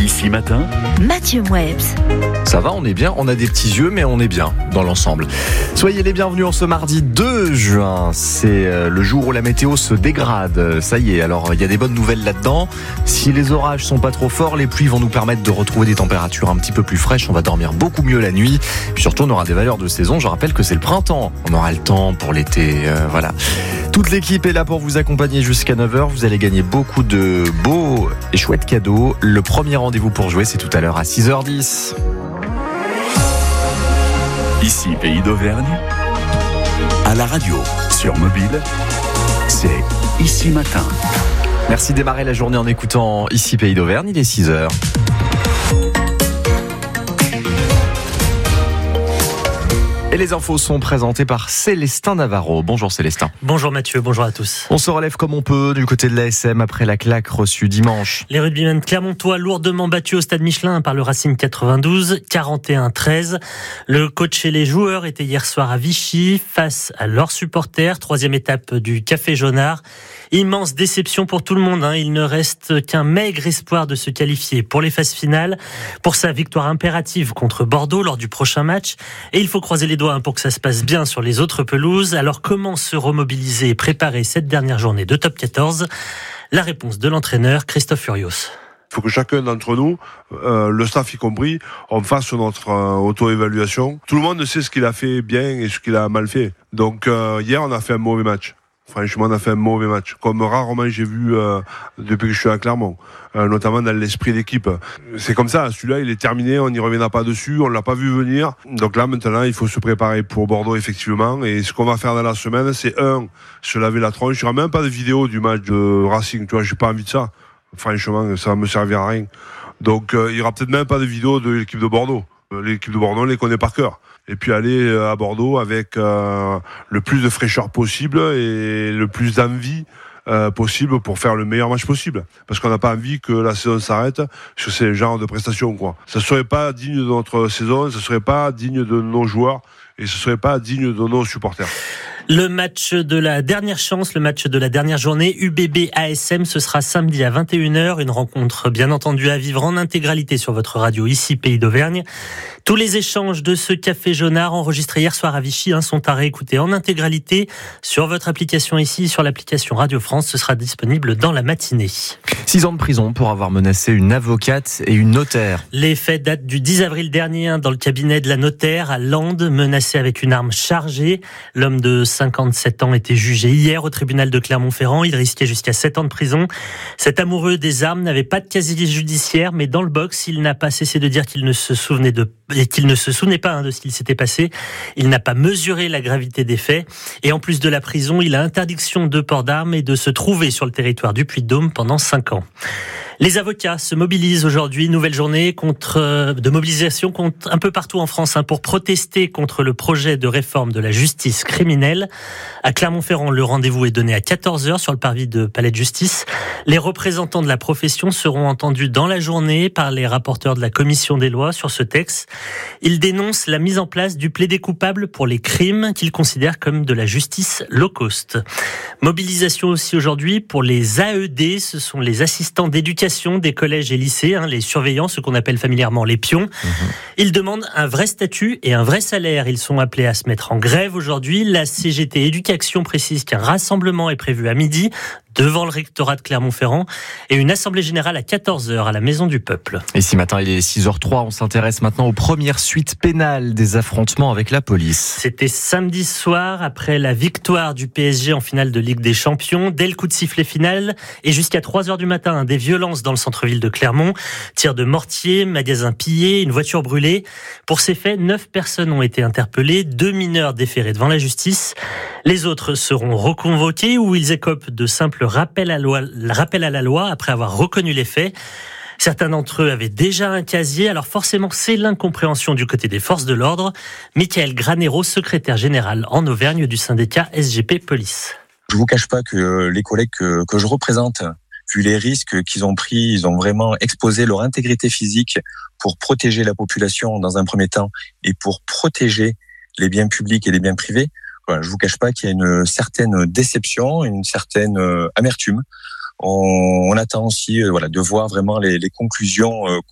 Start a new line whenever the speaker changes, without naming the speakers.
Ici Matin,
Mathieu Mouebs.
Ça va, on est bien, on a des petits yeux, mais on est bien dans l'ensemble. Soyez les bienvenus en ce mardi 2 juin. C'est le jour où la météo se dégrade. Ça y est, alors il y a des bonnes nouvelles là-dedans. Si les orages sont pas trop forts, les pluies vont nous permettre de retrouver des températures un petit peu plus fraîches. On va dormir beaucoup mieux la nuit. Puis surtout, on aura des valeurs de saison. Je rappelle que c'est le printemps. On aura le temps pour l'été. Voilà. Toute l'équipe est là pour vous accompagner jusqu'à 9h. Vous allez gagner beaucoup de beaux et chouettes cadeaux. Le premier rendez-vous pour jouer, c'est tout à l'heure à 6h10.
ici Pays d'Auvergne, à la radio, sur mobile, c'est Ici Matin.
Merci de démarrer la journée en écoutant Ici Pays d'Auvergne, il est 6h. Et les infos sont présentées par Célestin Navarro. Bonjour Célestin.
Bonjour Mathieu, bonjour à tous.
On se relève comme on peut du côté de l'ASM après la claque reçue dimanche.
Les rugbymen clermontois lourdement battus au stade Michelin par le Racing 92, 41-13. Le coach et les joueurs étaient hier soir à Vichy face à leurs supporters. Troisième étape du Café Jaunard. Immense déception pour tout le monde. Il ne reste qu'un maigre espoir de se qualifier pour les phases finales. Pour sa victoire impérative contre Bordeaux lors du prochain match. Et il faut croiser les doigts pour que ça se passe bien sur les autres pelouses. Alors comment se remobiliser et préparer cette dernière journée de top 14 ? La réponse de l'entraîneur Christophe Furios.
Il faut que chacun d'entre nous, le staff y compris, on fasse notre auto-évaluation. Tout le monde sait ce qu'il a fait bien et ce qu'il a mal fait. Donc hier on a fait un mauvais match. Franchement, on a fait un mauvais match, comme rarement j'ai vu depuis que je suis à Clermont, notamment dans l'esprit d'équipe. C'est comme ça, celui-là, il est terminé, on n'y reviendra pas dessus, on l'a pas vu venir. Donc là, maintenant, il faut se préparer pour Bordeaux, effectivement. Et ce qu'on va faire dans la semaine, c'est se laver la tronche. Il n'y aura même pas de vidéo du match de Racing, tu vois, j'ai pas envie de ça. Franchement, ça va me servir à rien. Donc, il y aura peut-être même pas de vidéo de l'équipe de Bordeaux. L'équipe de Bordeaux, on les connaît par cœur. Et puis aller à Bordeaux avec le plus de fraîcheur possible et le plus d'envie possible pour faire le meilleur match possible. Parce qu'on n'a pas envie que la saison s'arrête sur ces genres de prestations, quoi. Ça serait pas digne de notre saison, ça serait pas digne de nos joueurs et ce serait pas digne de nos supporters.
Le match de la dernière chance, le match de la dernière journée, UBB ASM, ce sera samedi à 21h. Une rencontre bien entendu à vivre en intégralité sur votre radio ici Pays d'Auvergne. Tous les échanges de ce Café Jaunard enregistrés hier soir à Vichy sont à réécouter en intégralité sur votre application ici, sur l'application Radio France. Ce sera disponible dans la matinée.
6 ans de prison pour avoir menacé une avocate et une notaire.
Les faits datent du 10 avril dernier dans le cabinet de la notaire à Landes, menacé avec une arme chargée. L'homme de 57 ans était jugé hier au tribunal de Clermont-Ferrand. Il risquait jusqu'à 7 ans de prison. Cet amoureux des armes n'avait pas de casier judiciaire, mais dans le box, il n'a pas cessé de dire qu'il ne se souvenait pas de ce qu'il s'était passé. Il n'a pas mesuré la gravité des faits. Et en plus de la prison, il a interdiction de port d'armes et de se trouver sur le territoire du Puy-de-Dôme pendant 5 ans. Les avocats se mobilisent aujourd'hui, nouvelle journée de mobilisation un peu partout en France pour protester contre le projet de réforme de la justice criminelle. À Clermont-Ferrand, le rendez-vous est donné à 14h sur le parvis de Palais de Justice. Les représentants de la profession seront entendus dans la journée par les rapporteurs de la commission des lois sur ce texte. Ils dénoncent la mise en place du plaidé coupable pour les crimes qu'ils considèrent comme de la justice low cost. Mobilisation aussi aujourd'hui pour les AED, ce sont les assistants d'éducation des collèges et lycées, les surveillants, ce qu'on appelle familièrement les pions. Ils demandent un vrai statut et un vrai salaire. Ils sont appelés à se mettre en grève aujourd'hui. La CGT Éducation précise qu'un rassemblement est prévu à midi devant le rectorat de Clermont-Ferrand et une assemblée générale à 14h à la Maison du Peuple.
Et ce matin, il est 6h03, on s'intéresse maintenant aux premières suites pénales des affrontements avec la police.
C'était samedi soir, après la victoire du PSG en finale de Ligue des Champions. Dès le coup de sifflet final et jusqu'à 3h du matin, des violences dans le centre-ville de Clermont. Tirs de mortier, magasins pillés, une voiture brûlée. Pour ces faits, 9 personnes ont été interpellées, 2 mineurs déférés devant la justice. Les autres seront reconvoqués ou ils écopent de simples rappel à la loi après avoir reconnu les faits. Certains d'entre eux avaient déjà un casier, alors forcément c'est l'incompréhension du côté des forces de l'ordre. Michael Granero, secrétaire général en Auvergne du syndicat SGP Police.
Je vous cache pas que les collègues que je représente, vu les risques qu'ils ont pris, ils ont vraiment exposé leur intégrité physique pour protéger la population dans un premier temps et pour protéger les biens publics et les biens privés. Voilà, je vous cache pas qu'il y a une certaine déception, une certaine amertume. On attend aussi de voir vraiment les conclusions